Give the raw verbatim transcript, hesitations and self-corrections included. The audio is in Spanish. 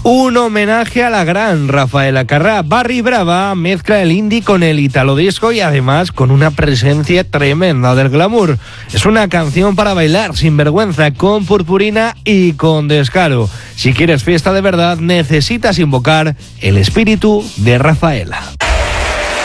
Un homenaje a la gran Rafaela Carrà. Barry Brava mezcla el indie con el italo disco y además con una presencia tremenda del glamour. Es una canción para bailar sin vergüenza, con purpurina y con descaro. Si quieres fiesta de verdad, necesitas invocar el espíritu de Rafaela.